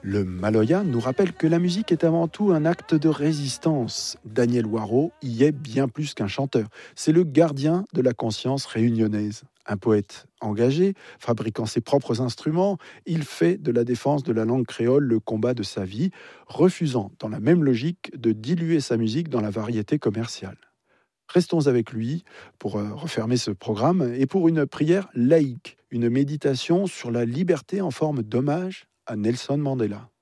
Le Maloya nous rappelle que la musique est avant tout un acte de résistance. Daniel Waro y est bien plus qu'un chanteur. C'est le gardien de la conscience réunionnaise. Un poète engagé, fabriquant ses propres instruments, il fait de la défense de la langue créole le combat de sa vie, refusant dans la même logique de diluer sa musique dans la variété commerciale. Restons avec lui pour refermer ce programme et pour une prière laïque, une méditation sur la liberté en forme d'hommage à Nelson Mandela.